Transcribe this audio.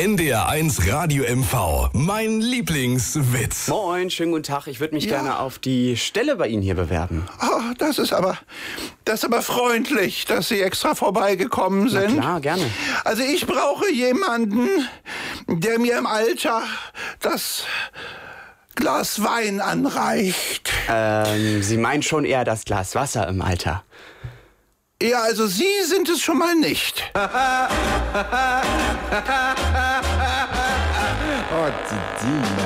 NDR1 Radio MV. Mein Lieblingswitz. Moin, schönen guten Tag. Ich würde mich gerne auf die Stelle bei Ihnen hier bewerben. Oh, das ist aber freundlich, dass Sie extra vorbeigekommen sind. Na klar, gerne. Also ich brauche jemanden, der mir im Alter das Glas Wein anreicht. Sie meinen schon eher das Glas Wasser im Alter. Ja, also Sie sind es schon mal nicht. Oh, Didi.